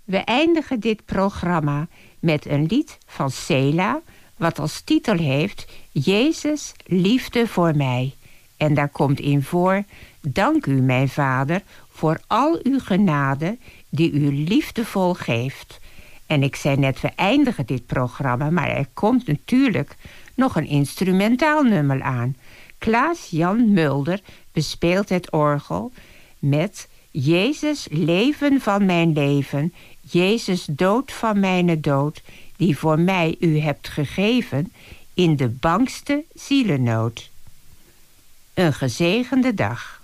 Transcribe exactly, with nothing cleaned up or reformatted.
We eindigen dit programma met een lied van Sela, wat als titel heeft Jezus, liefde voor mij. En daar komt in voor: dank u, mijn Vader, voor al uw genade die u liefdevol geeft. En ik zei net, we eindigen dit programma, maar er komt natuurlijk nog een instrumentaal nummer aan. Klaas-Jan Mulder bespeelt het orgel met Jezus, leven van mijn leven, Jezus, dood van mijn dood, die voor mij u hebt gegeven in de bangste zielennood. Een gezegende dag.